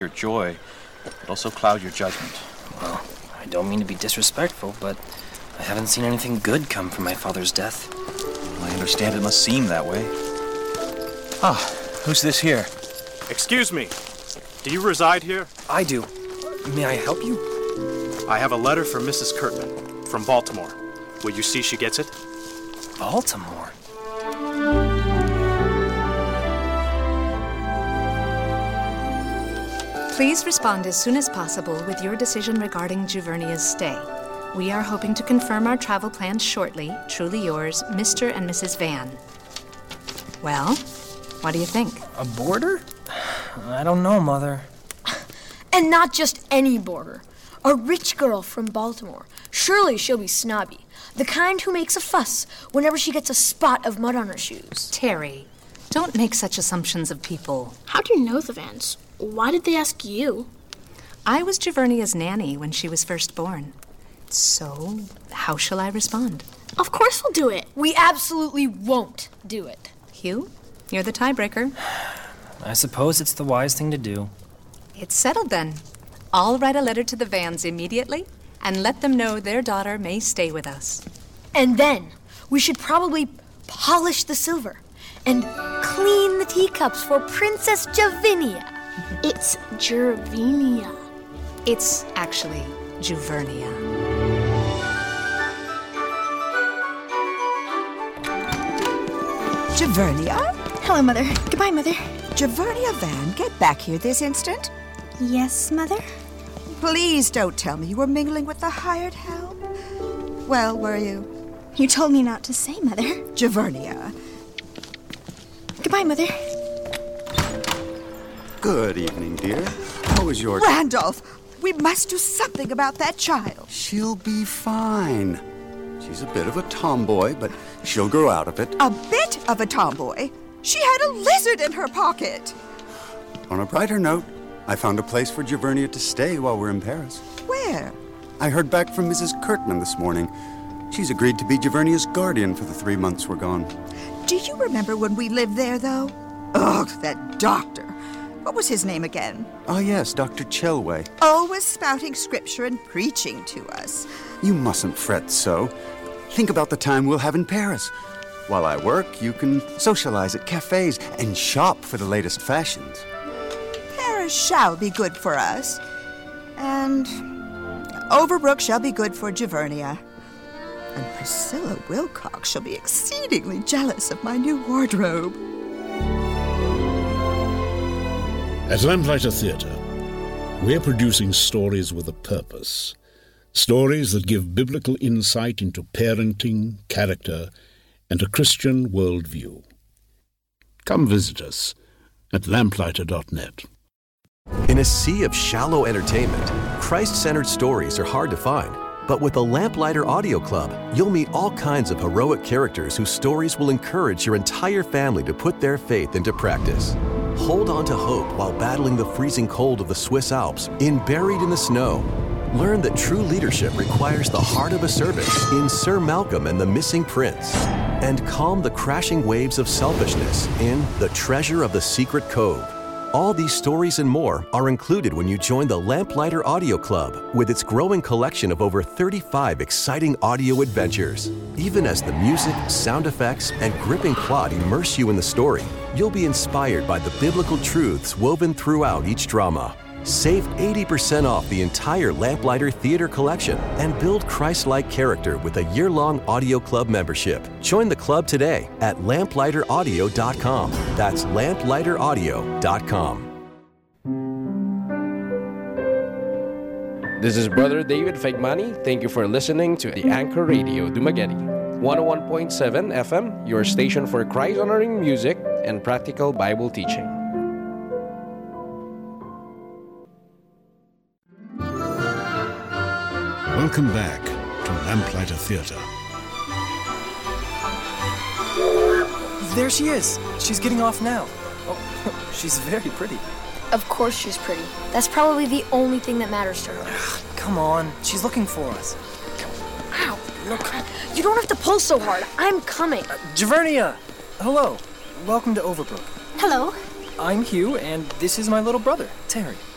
your joy, but also cloud your judgment. Well, I don't mean to be disrespectful, but I haven't seen anything good come from my father's death. I understand it must seem that way. Ah, who's this here? Excuse me. Do you reside here? I do. May I help you? I have a letter for Mrs. Kirkman from Baltimore. Will you see she gets it? Baltimore? Please respond as soon as possible with your decision regarding Juvernia's stay. We are hoping to confirm our travel plans shortly. Truly yours, Mr. and Mrs. Van. Well, what do you think? A boarder? I don't know, Mother. And not just any boarder. A rich girl from Baltimore. Surely she'll be snobby. The kind who makes a fuss whenever she gets a spot of mud on her shoes. Terry, don't make such assumptions of people. How do you know the Vans? Why did they ask you? I was Juvernia's nanny when she was first born. So, how shall I respond? Of course we'll do it. We absolutely won't do it. Hugh, you're the tiebreaker. I suppose it's the wise thing to do. It's settled then. I'll write a letter to the Vans immediately and let them know their daughter may stay with us. And then we should probably polish the silver and clean the teacups for Princess Javinia. It's Gervinia. It's actually Juvernia. Juvernia? Hello, Mother. Goodbye, Mother. Juvernia Van, get back here this instant. Yes, Mother? Please don't tell me you were mingling with the hired help. Well, were you? You told me not to say, Mother. Juvernia. Goodbye, Mother. Good evening, dear. How was your... Randolph, we must do something about that child. She'll be fine. She's a bit of a tomboy, but she'll grow out of it. A bit of a tomboy? She had a lizard in her pocket. On a brighter note, I found a place for Juvernia to stay while we're in Paris. Where? I heard back from Mrs. Kirkman this morning. She's agreed to be Juvernia's guardian for the 3 months we're gone. Do you remember when we lived there, though? Ugh, that doctor. What was his name again? Ah, yes, Dr. Chelway. Always spouting scripture and preaching to us. You mustn't fret so. Think about the time we'll have in Paris. While I work, you can socialize at cafes and shop for the latest fashions. Paris shall be good for us. And Overbrook shall be good for Juvernia. And Priscilla Wilcox shall be exceedingly jealous of my new wardrobe. At Lamplighter Theatre, we're producing stories with a purpose. Stories that give biblical insight into parenting, character, and a Christian worldview. Come visit us at lamplighter.net. In a sea of shallow entertainment, Christ-centered stories are hard to find. But with the Lamplighter Audio Club, you'll meet all kinds of heroic characters whose stories will encourage your entire family to put their faith into practice. Hold on to hope while battling the freezing cold of the Swiss Alps in Buried in the Snow. Learn that true leadership requires the heart of a servant in Sir Malcolm and the Missing Prince. And calm the crashing waves of selfishness in The Treasure of the Secret Cove. All these stories and more are included when you join the Lamplighter Audio Club with its growing collection of over 35 exciting audio adventures. Even as the music, sound effects, and gripping plot immerse you in the story, you'll be inspired by the biblical truths woven throughout each drama. Save 80% off the entire Lamplighter Theater collection and build Christ-like character with a year-long audio club membership. Join the club today at lamplighteraudio.com. That's lamplighteraudio.com. This is Brother David Fegmani. Thank you for listening to the Anchor Radio Dumaguete. 101.7 FM, your station for Christ-honoring music and practical Bible teaching. Welcome back to Lamplighter Theatre. There she is. She's getting off now. Oh, she's very pretty. Of course she's pretty. That's probably the only thing that matters to her. Come on. She's looking for us. Ow. Look. You don't have to pull so hard. I'm coming. Juvernia! Hello. Welcome to Overbrook. Hello. I'm Hugh, and this is my little brother, Terry.